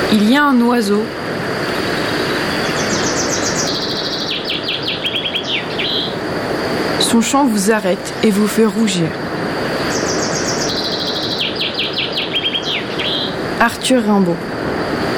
Il y a un oiseau. Son chant vous arrête et vous fait rougir. Arthur Rimbaud.